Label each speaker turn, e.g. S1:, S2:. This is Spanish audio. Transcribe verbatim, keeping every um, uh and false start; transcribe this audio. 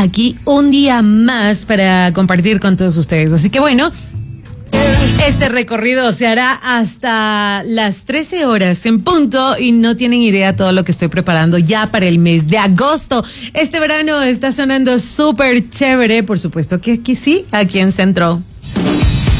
S1: aquí un día más para compartir con todos ustedes. Así que bueno, este recorrido se hará hasta las trece horas en punto y no tienen idea todo lo que estoy preparando ya para el mes de agosto. Este verano está sonando súper chévere, por supuesto que aquí sí, aquí en Centro.